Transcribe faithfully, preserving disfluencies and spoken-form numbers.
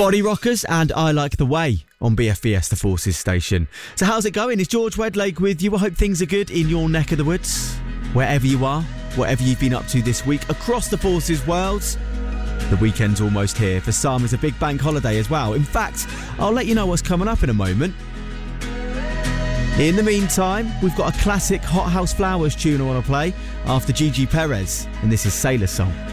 Body Rockers and I Like the Way on B F Fiesta Forces station. So how's it going? It's George Wedlake with you. I hope things are good in your neck of the woods, wherever you are, whatever you've been up to this week across the Forces world. The weekend's almost here. For some, it's a big bank holiday as well. In fact, I'll let you know what's coming up in a moment. In the meantime, we've got a classic Hot House Flowers tune I want to play after Gigi Perez, and this is Sailor Song.